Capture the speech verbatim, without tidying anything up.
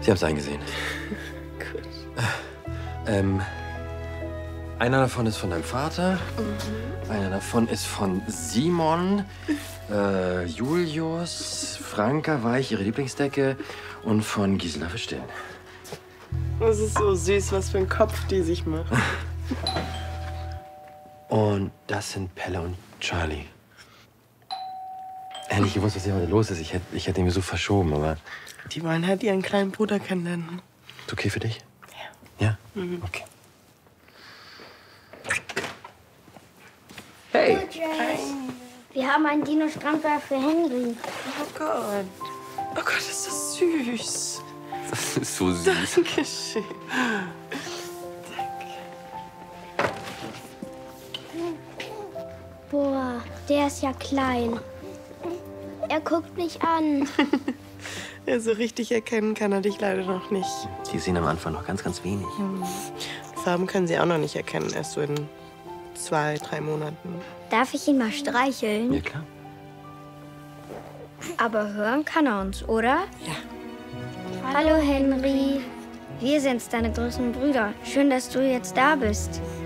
Sie haben es eingesehen. Gut. Ähm, einer davon ist von deinem Vater. Mhm. Einer davon ist von Simon, äh, Julius, Franka Weich, ihre Lieblingsdecke, und von Gisela Verstehen. Das ist so süß, was für ein Kopf die sich macht. Und das sind Pelle und Charlie. Ehrlich gewusst, was hier heute los ist. Ich hätte ich hätte ihn so verschoben, aber... Die wollen halt ihren kleinen Bruder kennenlernen. Ist okay für dich? Ja. Ja? Mhm. Okay. Hey. Hi. Wir haben einen Dino-Strandball für Henry. Oh Gott. Oh Gott, ist das süß. Das ist so süß. Dankeschön. Boah, der ist ja klein. Er guckt mich an. Ja, so richtig erkennen kann er dich leider noch nicht. Die sehen am Anfang noch ganz, ganz wenig. Hm. Farben können sie auch noch nicht erkennen, erst so in zwei, drei Monaten. Darf ich ihn mal streicheln? Ja, klar. Aber hören kann er uns, oder? Ja. Hallo, Henry. Wir sind's, deine großen Brüder. Schön, dass du jetzt da bist.